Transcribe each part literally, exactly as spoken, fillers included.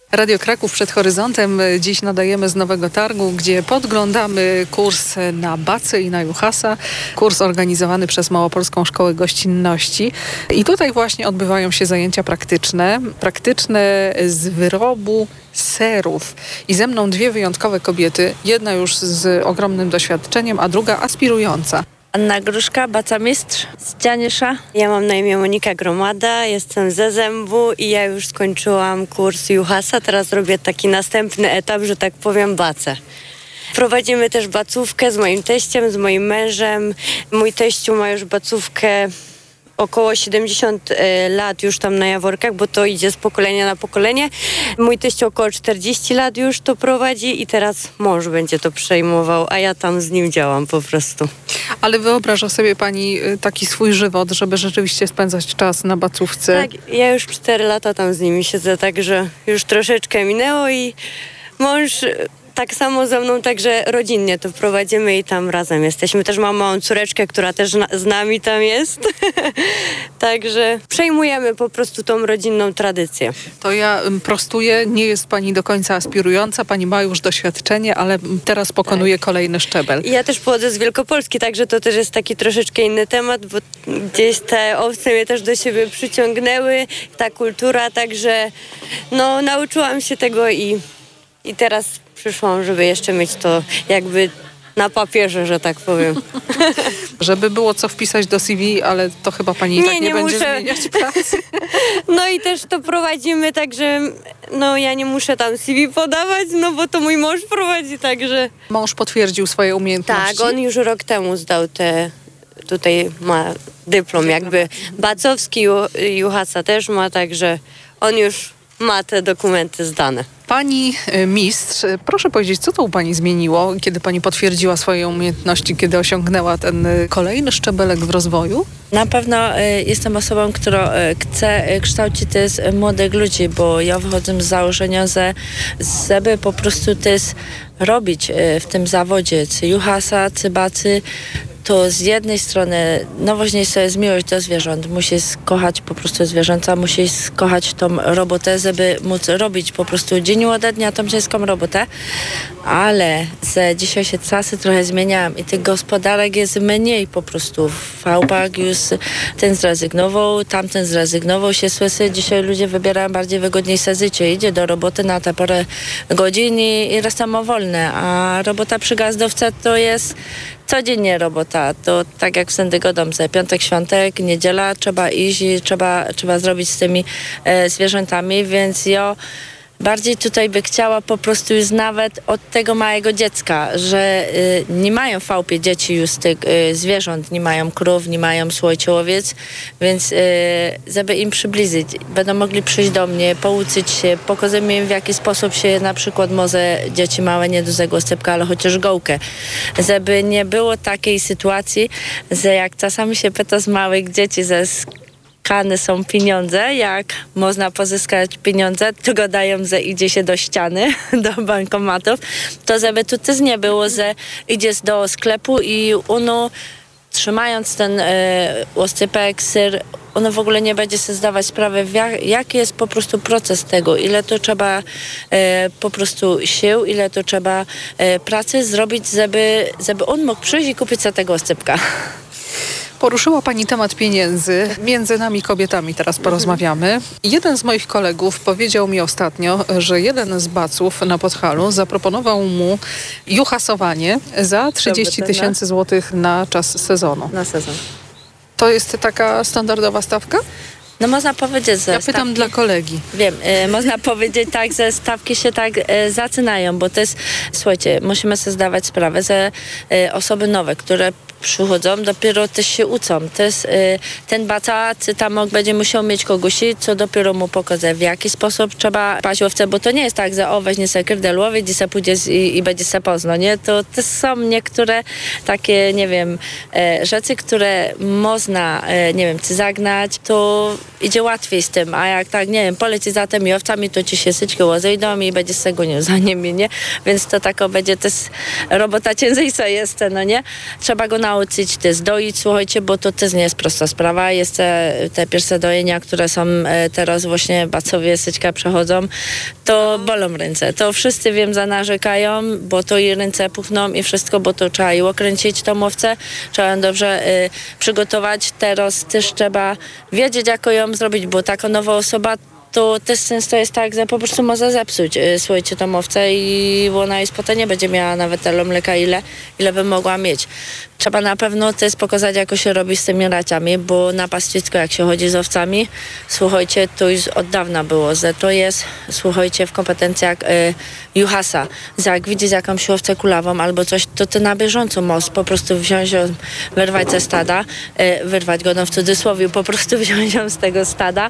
Radio Kraków przed horyzontem. Dziś nadajemy z Nowego Targu, gdzie podglądamy kurs na bacy i na juhasa. Kurs organizowany przez Małopolską Szkołę Gościnności. I tutaj właśnie odbywają się zajęcia praktyczne. Praktyczne z wyrobu serów. I ze mną dwie wyjątkowe kobiety. Jedna już z ogromnym doświadczeniem, a druga aspirująca. Anna Gruszka, bacamistrz z Dzianisza. Ja mam na imię Monika Gromada, jestem ze Zębu i ja już skończyłam kurs juhasa. Teraz robię taki następny etap, że tak powiem, bacę. Prowadzimy też bacówkę z moim teściem, z moim mężem. Mój teściu ma już bacówkę około siedemdziesiąt lat już tam na Jaworkach, bo to idzie z pokolenia na pokolenie. Mój teściu około czterdzieści lat już to prowadzi i teraz mąż będzie to przejmował, a ja tam z nim działam po prostu. Ale wyobraża sobie pani taki swój żywot, żeby rzeczywiście spędzać czas na bacówce? Tak, ja już cztery lata tam z nimi siedzę, także już troszeczkę minęło i mąż tak samo ze mną, także rodzinnie to prowadzimy i tam razem jesteśmy. Też mam małą córeczkę, która też na, z nami tam jest. Także przejmujemy po prostu tą rodzinną tradycję. To ja prostuję, nie jest pani do końca aspirująca, pani ma już doświadczenie, ale teraz pokonuje tak. kolejny szczebel. I ja też pochodzę z Wielkopolski, także to też jest taki troszeczkę inny temat, bo gdzieś te owce mnie też do siebie przyciągnęły, ta kultura, także no nauczyłam się tego i, i teraz przyszłam, żeby jeszcze mieć to jakby na papierze, że tak powiem. Żeby było co wpisać do C V, ale to chyba pani i nie, tak nie, nie będzie muszę. zmieniać pracy. No i też to prowadzimy, także no ja nie muszę tam C V podawać, no bo to mój mąż prowadzi, także... Mąż potwierdził swoje umiejętności? Tak, on już rok temu zdał te... Tutaj ma dyplom jakby bacowski, juhasa też ma, także on już ma te dokumenty zdane. Pani mistrz, proszę powiedzieć, co to u pani zmieniło, kiedy pani potwierdziła swoje umiejętności, kiedy osiągnęła ten kolejny szczebelek w rozwoju? Na pewno y, jestem osobą, która y, chce y, kształcić też młodych ludzi, bo ja wychodzę z założenia, że żeby po prostu też robić y, w tym zawodzie czy juhasa, czy bacy, to z jednej strony najważniejsza jest miłość do zwierząt. Musisz kochać po prostu zwierzęta, musisz kochać tą robotę, żeby móc robić po prostu dzień ode dnia tą ciężką robotę. Ale że dzisiaj się czasy trochę zmieniają i tych gospodarek jest mniej po prostu. W chałupach już ten zrezygnował, tamten zrezygnował się słyszy. Dzisiaj ludzie wybierają bardziej wygodniejsze życie. Idzie do roboty na te parę godzin i, i reszta ma wolne. A robota przy gazdowce to jest codziennie robota, to tak jak w Sendygodomce, piątek, świątek, niedziela, trzeba iść i trzeba, trzeba zrobić z tymi e, zwierzętami, więc ja bardziej tutaj by chciała po prostu już nawet od tego małego dziecka, że y, nie mają w chałupie dzieci już tych y, zwierząt, nie mają krów, nie mają słuchajciowiec, więc y, żeby im przybliżyć, będą mogli przyjść do mnie, pouczyć się, pokażemy im w jaki sposób się na przykład może dzieci małe, nie dużego stypka, ale chociaż gołkę, żeby nie było takiej sytuacji, że jak czasami się pyta z małych dzieci, ze kany są pieniądze, jak można pozyskać pieniądze, tylko dają, że idzie się do ściany, do bankomatów, to żeby tu też nie było, że idziesz do sklepu i ono trzymając ten e, oscypek, syr, ono w ogóle nie będzie sobie zdawać sprawy, jak, jaki jest po prostu proces tego, ile to trzeba e, po prostu sił, ile to trzeba e, pracy zrobić, żeby, żeby on mógł przyjść i kupić sobie tego oscypka. Poruszyła pani temat pieniędzy. Między nami kobietami teraz porozmawiamy. Jeden z moich kolegów powiedział mi ostatnio, że jeden z baców na Podhalu zaproponował mu juhasowanie za trzydzieści tysięcy złotych na czas sezonu. Na sezon. To jest taka standardowa stawka? No można powiedzieć, że Ja pytam stawki, dla kolegi. Wiem, y, można powiedzieć tak, że stawki się tak y, zaczynają, bo to jest, słuchajcie, musimy sobie zdawać sprawę, że y, osoby nowe, które przychodzą, dopiero też się uczą. Też, y, ten baca, czy tam będzie musiał mieć kogoś, co dopiero mu pokaże, w jaki sposób trzeba paść łowce, bo to nie jest tak, że o, weźmie sobie kyrdę łowić i se pójdziesz i, i będzie se poznał, nie? To też są niektóre takie, nie wiem, e, rzeczy, które można, e, nie wiem, czy zagnać, to idzie łatwiej z tym, a jak tak, nie wiem, poleci za tymi owcami, to ci się syćkie łozejdą i będziesz se gonił za nimi, nie? Więc to tako będzie też robota ciężejsza jest, no nie? Trzeba go nauczyć nauczyć też doić, słuchajcie, bo to też nie jest prosta sprawa. Jest te, te pierwsze dojenia, które są e, teraz właśnie bacowie syczka przechodzą, to bolą ręce. To wszyscy wiem, zanarzekają, bo to i ręce puchną i wszystko, bo to trzeba i okręcić tą owcę, trzeba ją dobrze e, przygotować. Teraz też trzeba wiedzieć, jak ją zrobić, bo taka nowa osoba to też często jest tak, że po prostu może zepsuć, y, słuchajcie, tą owcę i ona już potem nie będzie miała nawet tyle mleka, ile, ile by mogła mieć. Trzeba na pewno też pokazać, jak się robi z tymi raciami, bo na pastwisko, jak się chodzi z owcami, słuchajcie, to już od dawna było, że to jest, słuchajcie, w kompetencjach y, juhasa, że jak widzisz jakąś owcę kulawą albo coś, to ty na bieżąco możesz po prostu wziąć ją, wyrwać ze stada, y, wyrwać go, no w cudzysłowie, po prostu wziąć ją z tego stada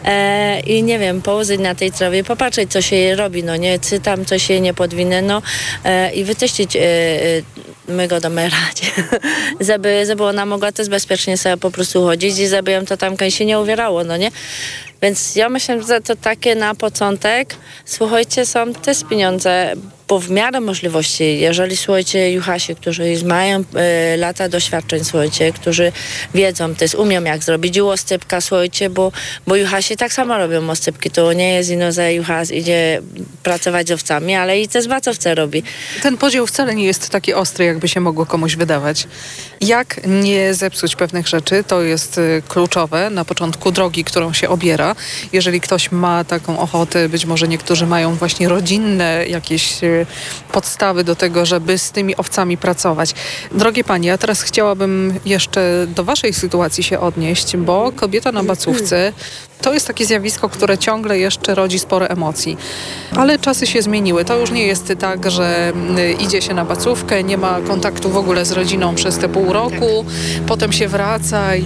y, i nie wiem, położyć na tej trawie, popatrzeć, co się jej robi, no nie, czy tam coś jej nie podwinę, no y, i wyteścić y, y, my go damy radzie, żeby, żeby ona mogła też bezpiecznie sobie po prostu chodzić i żeby ją to tam się nie uwierało, no nie? Więc ja myślę, że to takie na początek, słuchajcie, są też pieniądze, bo w miarę możliwości, jeżeli, słuchajcie, juhasi, którzy już mają y, lata doświadczeń, słuchajcie, którzy wiedzą, też umią, jak zrobić oscypka, słuchajcie, bo, bo juhasi tak samo robią oscypki, to nie jest ino, że juhas idzie pracować z owcami, ale i też bacowce robi. Ten podział wcale nie jest taki ostry, jakby się mogło komuś wydawać. Jak nie zepsuć pewnych rzeczy, to jest y, kluczowe na początku drogi, którą się obiera. Jeżeli ktoś ma taką ochotę, być może niektórzy mają właśnie rodzinne jakieś y, podstawy do tego, żeby z tymi owcami pracować. Drogie panie, ja teraz chciałabym jeszcze do waszej sytuacji się odnieść, bo kobieta na bacówce to jest takie zjawisko, które ciągle jeszcze rodzi sporo emocji. Ale czasy się zmieniły. To już nie jest tak, że idzie się na bacówkę, nie ma kontaktu w ogóle z rodziną przez te pół roku, potem się wraca i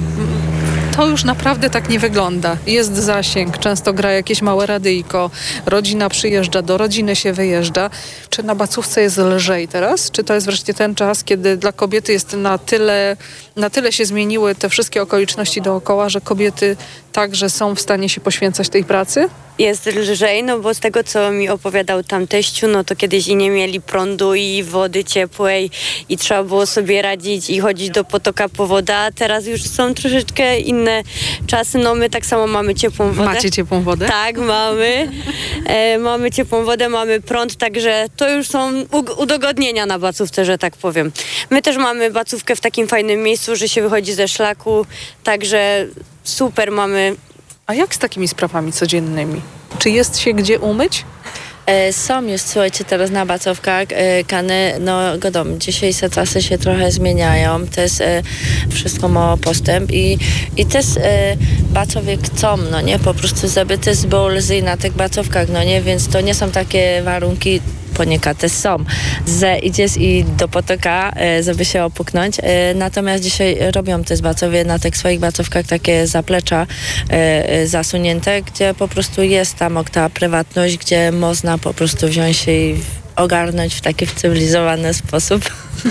to już naprawdę tak nie wygląda. Jest zasięg, często gra jakieś małe radyjko, rodzina przyjeżdża, do rodziny się wyjeżdża. Czy na bacówce jest lżej teraz? Czy to jest wreszcie ten czas, kiedy dla kobiety jest na tyle, na tyle się zmieniły te wszystkie okoliczności dookoła, że kobiety także są w stanie się poświęcać tej pracy? Jest lżej, no bo z tego, co mi opowiadał tam teściu, no to kiedyś i nie mieli prądu i wody ciepłej i trzeba było sobie radzić i chodzić do potoka po wodę, a teraz już są troszeczkę inne czasy, no my tak samo mamy ciepłą wodę. Macie ciepłą wodę? Tak, mamy. E, mamy ciepłą wodę, mamy prąd, także to już są u- udogodnienia na bacówce, że tak powiem. My też mamy bacówkę w takim fajnym miejscu, że się wychodzi ze szlaku, także super mamy. A jak z takimi sprawami codziennymi? Czy jest się gdzie umyć? E, Są już, słuchajcie, teraz na bacówkach e, kany, no godą, dzisiejsze czasy się trochę zmieniają, też e, wszystko ma postęp i, i też e, bacowie chcą, no nie, po prostu żeby też było lżej na tych bacówkach, no nie, więc to nie są takie warunki, poniekąd też są, że idziesz i do potoka, e, żeby się opuknąć, e, natomiast dzisiaj robią też bacowie na tych swoich bacówkach takie zaplecza e, e, zasunięte, gdzie po prostu jest tam ta prywatność, gdzie można po prostu wziąć się i ogarnąć w taki cywilizowany sposób.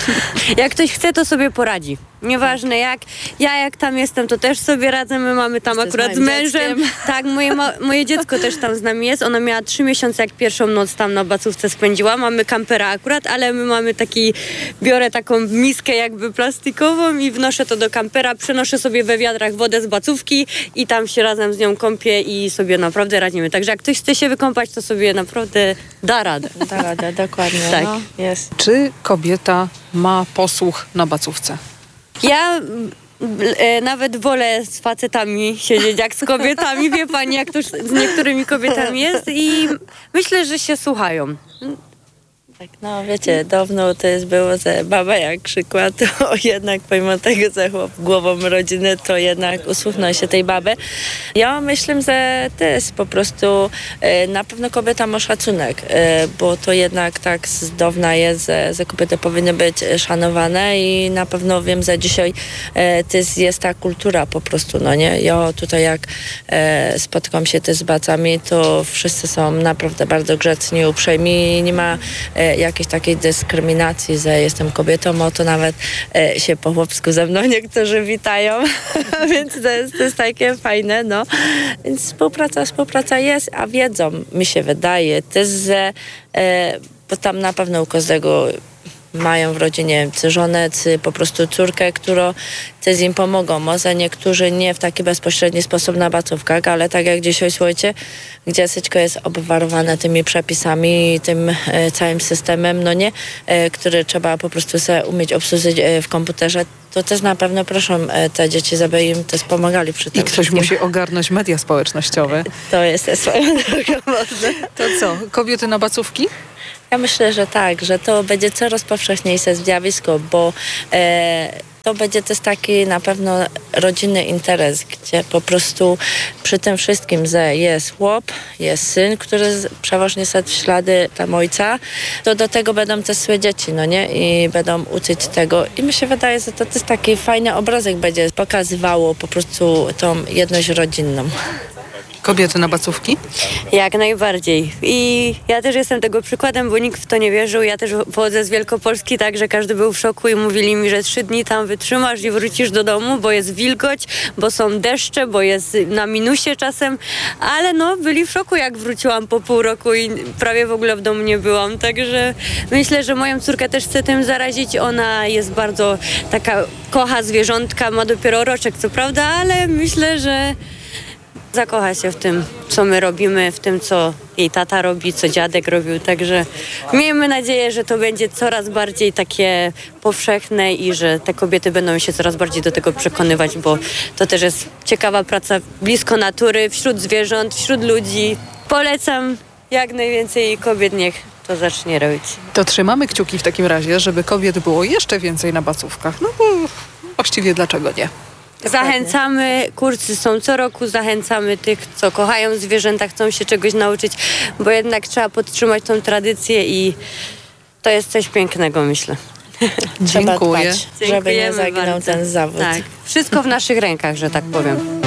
Jak ktoś chce, to sobie poradzi. Nieważne jak. Ja jak tam jestem, to też sobie radzę. My mamy tam Jesteś akurat z moim mężem. dzieckiem. Tak, moje, ma- moje dziecko też tam z nami jest. Ona miała trzy miesiące, jak pierwszą noc tam na bacówce spędziła. Mamy kampera akurat, ale my mamy taki, biorę taką miskę jakby plastikową i wnoszę to do kampera. Przenoszę sobie we wiadrach wodę z bacówki i tam się razem z nią kąpię i sobie naprawdę radzimy. Także jak ktoś chce się wykąpać, to sobie naprawdę da radę. Da radę, dokładnie. Tak. No, jest. Czy kobieta ma posłuch na bacówce? Ja m, e, nawet wolę z facetami siedzieć jak z kobietami. Wie pani, jak to z niektórymi kobietami jest i myślę, że się słuchają. Tak, no wiecie, dawno to jest było, że baba jak krzykła, to jednak pomimo tego, że chłop głową rodziny, to jednak usłuchnął się tej baby. Ja myślę, że to jest po prostu, e, na pewno kobieta ma szacunek, e, bo to jednak tak z dawna jest, że, że kobiety powinny być szanowane i na pewno wiem, że dzisiaj e, to jest, jest ta kultura po prostu, no nie? Ja tutaj jak e, spotkam się też z bacami, to wszyscy są naprawdę bardzo grzeczni, uprzejmi, nie ma e, jakiejś takiej dyskryminacji, że jestem kobietą, o to nawet e, się po chłopsku ze mną niektórzy witają, więc to jest, to jest takie fajne, no. Więc współpraca, współpraca jest, a wiedzą, mi się wydaje, też, że e, bo tam na pewno u każdego mają w rodzinie czy żonę, czy po prostu córkę, która też im pomogą. Może niektórzy nie w taki bezpośredni sposób na bacówkach, ale tak jak dzisiaj słuchajcie, gdzie wszystko jest obwarowane tymi przepisami i tym e, całym systemem, no nie, e, który trzeba po prostu sobie umieć obsłużyć e, w komputerze, to też na pewno proszę e, te dzieci, żeby im też pomagali przy tym. I ktoś wszystkim. musi ogarnąć media społecznościowe. To jest swoją drogą można. To co, kobiety na bacówki? Ja myślę, że tak, że to będzie coraz powszechniejsze zjawisko, bo e, to będzie też taki na pewno rodzinny interes, gdzie po prostu przy tym wszystkim, że jest chłop, jest syn, który z- przeważnie szedł w ślady tam ojca, to do tego będą też swoje dzieci, no nie? I będą uczyć tego. I mi się wydaje, że to też taki fajny obrazek będzie pokazywało po prostu tą jedność rodzinną. Kobiety na bacówki? Jak najbardziej. I ja też jestem tego przykładem, bo nikt w to nie wierzył. Ja też pochodzę z Wielkopolski, tak, że każdy był w szoku i mówili mi, że trzy dni tam wytrzymasz i wrócisz do domu, bo jest wilgoć, bo są deszcze, bo jest na minusie czasem. Ale no, byli w szoku, jak wróciłam po pół roku i prawie w ogóle w domu nie byłam. Także myślę, że moją córkę też chcę tym zarazić. Ona jest bardzo taka, kocha zwierzątka, ma dopiero roczek, co prawda, ale myślę, że zakocha się w tym, co my robimy, w tym, co jej tata robi, co dziadek robił. Także miejmy nadzieję, że to będzie coraz bardziej takie powszechne i że te kobiety będą się coraz bardziej do tego przekonywać, bo to też jest ciekawa praca blisko natury, wśród zwierząt, wśród ludzi. Polecam jak najwięcej kobiet, niech to zacznie robić. To trzymamy kciuki w takim razie, żeby kobiet było jeszcze więcej na bacówkach. No bo właściwie dlaczego nie? Zachęcamy, kursy są co roku, zachęcamy tych, co kochają zwierzęta, chcą się czegoś nauczyć, bo jednak trzeba podtrzymać tą tradycję i to jest coś pięknego, myślę. Trzeba Dziękuję. dbać, żeby nie Dziękujemy zaginął bardzo. ten zawód. Tak, wszystko w naszych rękach, że tak powiem.